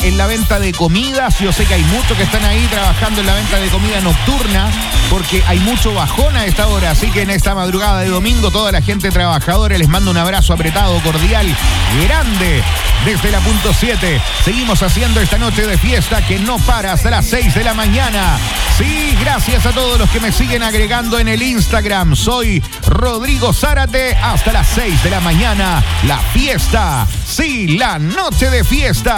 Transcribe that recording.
en la venta de comidas. Yo sé que hay muchos que están ahí trabajando en la venta de comida nocturna porque hay mucho bajón a esta hora. Así que en esta madrugada de domingo, toda la gente trabajadora les mando un abrazo apretado, cordial, grande desde la punto 7. Seguimos haciendo esta noche de fiesta que no para hasta las 6 de la mañana. Sí, gracias a todos los que me siguen agregando en el Instagram. Soy Rodrigo Zárate. Hasta las 6 de la mañana. La fiesta. Sí, la noche de fiesta.